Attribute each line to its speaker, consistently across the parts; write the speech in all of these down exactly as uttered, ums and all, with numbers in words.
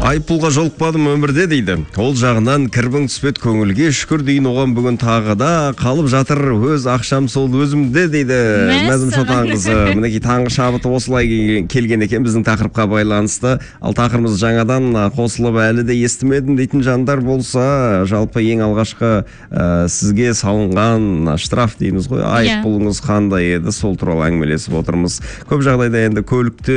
Speaker 1: Айыппұлға жолықпадым өмірде дейді. Ол жағынан кірбің түспет көңілге, шүкір дейін оған бүгін тағы да қалып жатыр өз ақшам сол өзімде дейді. Мәзім Шотанқызы. Мінекей таңғы шабыты осылай келген екен біздің тақырыпқа байланысты. Ал тақырыбымыз жаңадан қосылып әлі де естімедім дейтін жандар болса, жалпы ең алғашқы ә, сізге салынған штраф дейміз ғой. Айыппұлыңыз қандай еді, сол туралы әңгімелесіп отырмыз. Көп жағдайда енді көлікте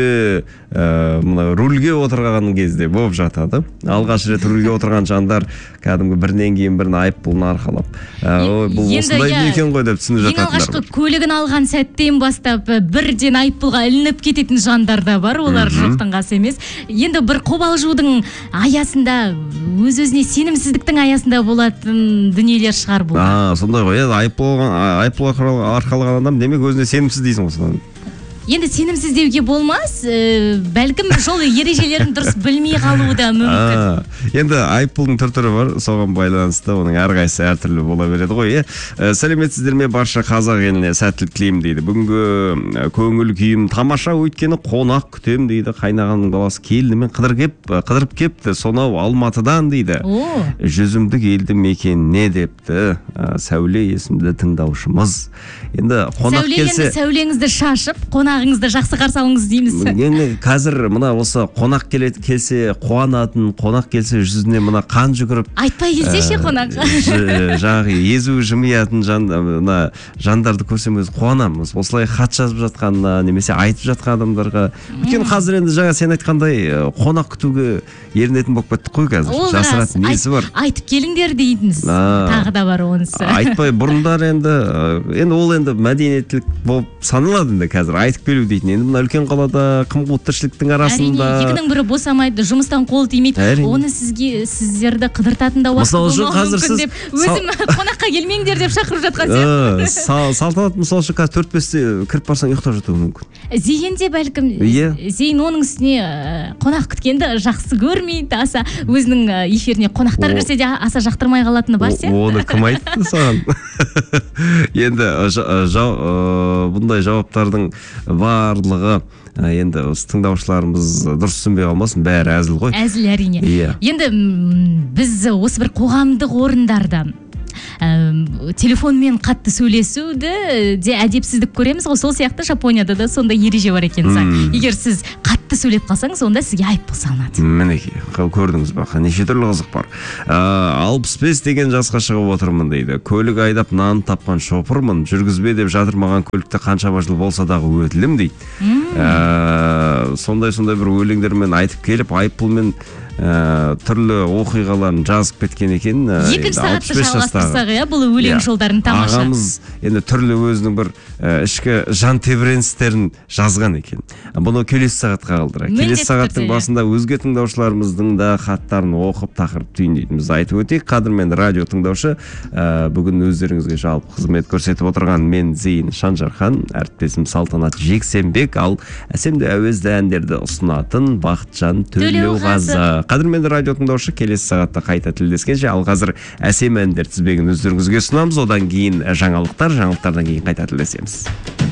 Speaker 1: ә, мына рульге отырған кезде болып жатады. Алғаш рет рульге отырған жандар кәдімгі бірінен кейін бірін айыппұлын арқалап, ә, бұл осындай не екен ғой деп түсініп жататындар.
Speaker 2: Ең алғашқы көлігін алған сәттен бастап бірден айыппұлға ілініп кететін жандар да бар, олар жоқтың қасы емес. Енді бір қобалжудың аясында, өз-өзіне сенімсіздіктің аясында болатын дүниелер шығар бұл.
Speaker 1: А, сондай ғой. Айыппұл арқалаған адам демек өзіне сенімсіз дейсің осыдан.
Speaker 2: Енді сенімсіз деуге болмас, ә, бәлкім жол ережелерін дұрыс білмей қалуы да мүмкін.
Speaker 1: Енді айыппұлдың түр-түрі бар, соған байланысты оның әрқайсысы әртүрлі бола береді ғой. Ә, сәлеметсіздер ме, барша қазақ еліне сәттілік тілеймін дейді. Бүгінгі көңіл күйім тамаша, өйткені қонақ күтем дейді. Қайнағанның баласы келінімен қыдырып кепті, сонау Алматыдан дейді. Жүзімдік елді мекеніне депті. Ә, Сәуле есімді тыңдаушымыз. Енді қонақ келсе...
Speaker 2: Сәулеңізді шашып, қонағыңызды жақсы қарсы алыңыз дейміз.
Speaker 1: Енді қазір мына осы қонақ келсе қуанатын, қонақ келсе жүзіне мына қан жүгіріп,
Speaker 2: айтпай келсе ше қонақ.
Speaker 1: Жаңағы езу жымиятын жандарды көрсем өзі қуанамыз. Осылай хат жазып жатқанына, немесе айтып жатқан адамдарға. Өйткені қазір енді жаңа сен айтқандай қонақ күтуге ерінетін болып кеттік қой қазір. Жасыратын несі бар?
Speaker 2: Айтып келіңдер дейтініз. Тағы да бар онысы.
Speaker 1: Айтпай бұрындар енді, енді ол енді мәдениеттілік болып саналады енді қазір. Айтып келу дейтін. Енді мына үлкен қалада қым-қуыт тіршіліктің арасында.
Speaker 2: Әрине, екінің бірі босамайды, жұмыстан қол тимейді. Оны сізге сіздерді қыдыртатын да уақыт болмауы мүмкін деп, өзім қонаққа келмеңдер деп шақырып жатқан сияқты.
Speaker 1: Салтанат мысалы үшін қазір төрт бесте кіріп барсаң ұйықтап жатуы мүмкін.
Speaker 2: Зейін де бәлкім, Зейін оның үстіне қонақ күткенді жақсы көрмейді, аса өзінің эфиріне қонақтар кірсе де аса жақтырмай қалатыны бар сияқты.
Speaker 1: Оны кім айтты саған? Енді бұндай жауаптардың барлығы енді тыңдаушыларымыз дұрыс түсінбей қалмасын, бәрі әзіл ғой.
Speaker 2: Әзіл әрине. Енді біз осы бір қоғамдық орындарда телефонмен қатты сөйлесуді де әдепсіздік көреміз ғой, сол сияқты Жапонияда да сондай ереже бар екен заң. Егер сіз қатты сөйлеп қалсаңыз, онда сізге айыппұл салынады.
Speaker 1: Мінекей, көрдіңіз бе, неше түрлі қызық бар. алпыс бес деген жасқа шығып отырмын дейді. Көлік айдап нан тапқан шопырмын, жүргізбе деп жатыр маған көлікте қаншама жыл болса дағы өтілім дейді. Сондай-сондай бір өлеңдермен айтып келіп, айыппұлмен түрлі оқиғаларын жазып кеткен екен.
Speaker 2: Екінші сағатты жалғастырсақ, бұл өлең жолдарын тамаша.
Speaker 1: Ағамыз енді түрлі өзінің бір ішкі жан тебіреністерін жазған екен. Бұны келесі сағатқа қалдыра. Келесі сағаттың басында өзге тыңдаушыларымыздың да хаттарын оқып тақырып түйіндейтініміз айтып өтейік. Қадірмен радио тыңдаушы, бүгін өздеріңізге жалпы қызмет көрсетіп отырған мен Зейін Шанжархан, әріптесім Салтанат Жексенбек, ал әсемді әуезді әндерді ұсынатын Бақытжан Төлеуғазы. Қадірменді радио тыңдаушы, келесі сағатта қайта тілдескенше, ал қазір әсем әндер тізбегін өздеріңізге ұсынамыз, одан кейін жаңалықтар, жаңалықтардан кейін қайта тілдесеміз.